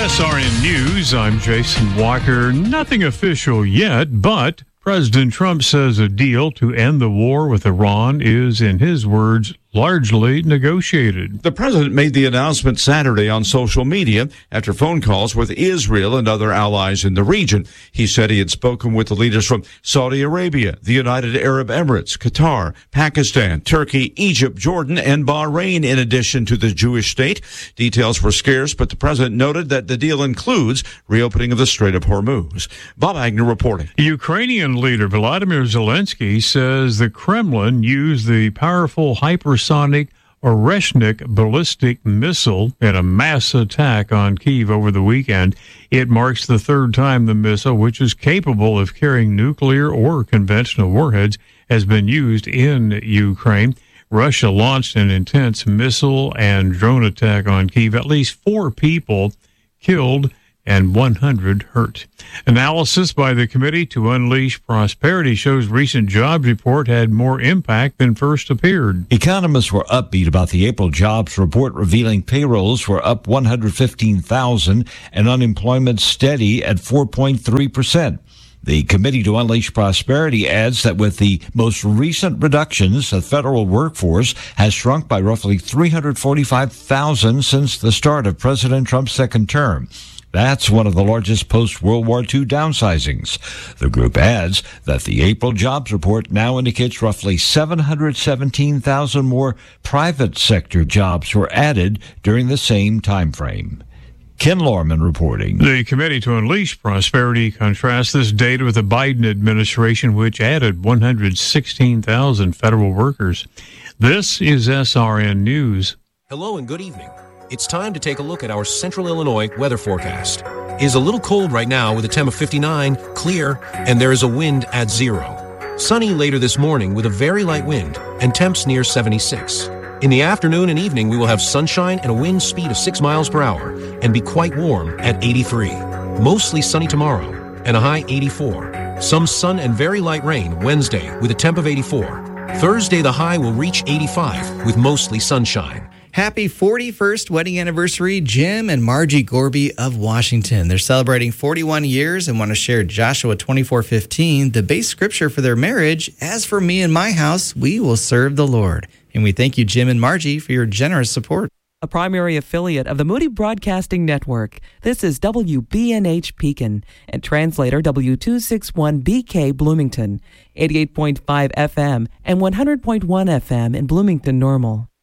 SRN News, I'm Jason Walker. Nothing official yet, but President Trump says a deal to end the war with Iran is, in his words, largely negotiated. The president made the announcement Saturday on social media after phone calls with Israel and other allies in the region. He said he had spoken with the leaders from Saudi Arabia, the United Arab Emirates, Qatar, Pakistan, Turkey, Egypt, Jordan, and Bahrain, in addition to the Jewish state. Details were scarce, but the president noted that the deal includes reopening of the Strait of Hormuz. Bob Agnew reporting. Ukrainian leader Volodymyr Zelensky says the Kremlin used the powerful hypersonic Oreshnik ballistic missile in a mass attack on Kyiv over the weekend. It marks the third time the missile, which is capable of carrying nuclear or conventional warheads, has been used in Ukraine. Russia launched an intense missile and drone attack on Kyiv. At least 4 people killed and 100 hurt. Analysis by the Committee to Unleash Prosperity shows recent jobs report had more impact than first appeared. Economists were upbeat about the April jobs report, revealing payrolls were up 115,000 and unemployment steady at 4.3%. The Committee to Unleash Prosperity adds that with the most recent reductions, the federal workforce has shrunk by roughly 345,000 since the start of President Trump's second term. That's one of the largest post-World War II downsizings. The group adds that the April jobs report now indicates roughly 717,000 more private sector jobs were added during the same time frame. Ken Lorman reporting. The Committee to Unleash Prosperity contrasts this data with the Biden administration, which added 116,000 federal workers. This is SRN News. Hello and good evening. It's time to take a look at our Central Illinois weather forecast. It is a little cold right now with a temp of 59, clear, and there is a wind at 0. Sunny later this morning with a very light wind and temps near 76. In the afternoon and evening, we will have sunshine and a wind speed of 6 miles per hour and be quite warm at 83. Mostly sunny tomorrow and a high 84. Some sun and very light rain Wednesday with a temp of 84. Thursday, the high will reach 85 with mostly sunshine. Happy 41st wedding anniversary, Jim and Margie Gorby of Washington. They're celebrating 41 years and want to share Joshua 24:15, the base scripture for their marriage. As for me and my house, we will serve the Lord. And we thank you, Jim and Margie, for your generous support. A primary affiliate of the Moody Broadcasting Network, this is WBNH Pekin and translator W261BK Bloomington, 88.5 FM and 100.1 FM in Bloomington Normal.